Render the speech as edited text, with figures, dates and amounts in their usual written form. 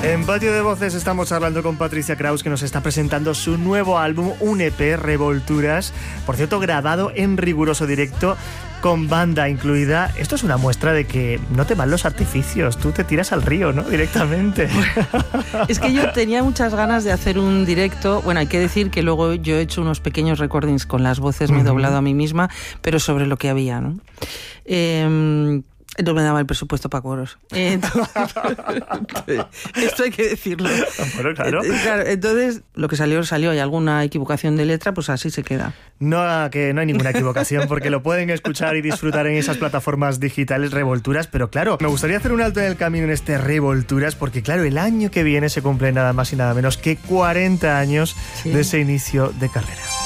En Patio de Voces estamos hablando con Patricia Kraus, que nos está presentando su nuevo álbum, un EP, Revolturas. Por cierto, grabado en riguroso directo, con banda incluida. Esto es una muestra de que no te van los artificios, tú te tiras al río, ¿no? Directamente. Es que yo tenía muchas ganas de hacer un directo. Bueno, hay que decir que luego yo he hecho unos pequeños recordings con las voces, me he doblado a mí misma, pero sobre lo que había, ¿no? No me daba el presupuesto para coros. Esto hay que decirlo. Bueno, claro. Entonces, lo que salió. Hay alguna equivocación de letra, pues así se queda. No, que no hay ninguna equivocación, porque lo pueden escuchar y disfrutar en esas plataformas digitales, Revolturas. Pero claro, me gustaría hacer un alto en el camino en este Revolturas, porque claro, el año que viene se cumple nada más y nada menos que 40 años de ese inicio de carrera.